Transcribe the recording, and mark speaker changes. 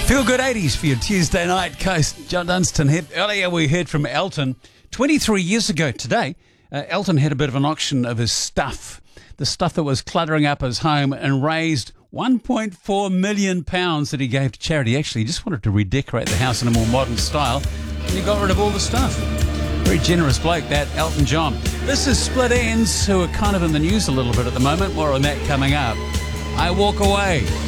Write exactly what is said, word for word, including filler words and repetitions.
Speaker 1: Feel Good eighties for your Tuesday night coast. John Dunstan here. Earlier we heard from Elton. twenty-three years ago today, uh, Elton had a bit of an auction of his stuff. The stuff that was cluttering up his home, and raised one point four million pounds that he gave to charity. Actually, he just wanted to redecorate the house in a more modern style, and he got rid of all the stuff. Very generous bloke, that Elton John. This is Split Enz, who are kind of in the news a little bit at the moment. More on that coming up. I Walk Away.